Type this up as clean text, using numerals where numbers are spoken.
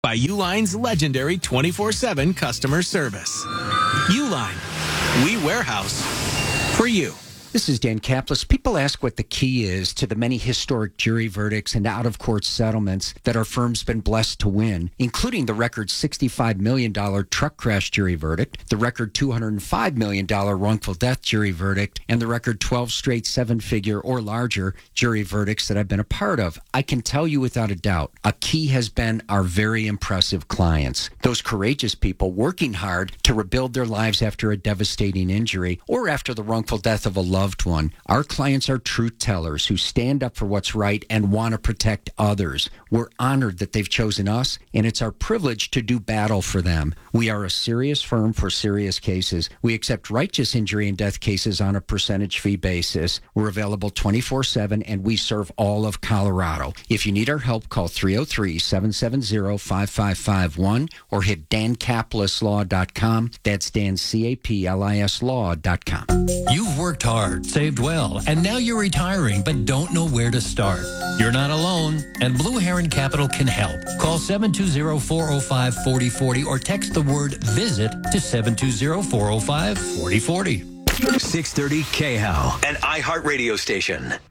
by Uline's legendary 24/7 customer service. Uline, we warehouse for you. This is Dan Kaplis. People ask what the key is to the many historic jury verdicts and out-of-court settlements that our firm's been blessed to win, including the record $65 million truck crash jury verdict, the record $205 million wrongful death jury verdict, and the record 12 straight seven-figure or larger jury verdicts that I've been a part of. I can tell you without a doubt, a key has been our very impressive clients. Those courageous people working hard to rebuild their lives after a devastating injury or after the wrongful death of a loved one. Our clients are truth tellers who stand up for what's right and want to protect others. We're honored that they've chosen us, and it's our privilege to do battle for them. We are a serious firm for serious cases. We accept righteous injury and death cases on a percentage fee basis. We're available 24/7, and we serve all of Colorado. If you need our help, call 303-770-5551 or hit dancaplisslaw.com. That's Dan, C-A-P-L-I-S law.com. You've worked hard, saved well, and now you're retiring but don't know where to start. You're not alone, and Blue Heron Capital can help. Call 720-405-4040 or text the word VISIT to 720-405-4040. 630 KHAL, an iHeart radio station.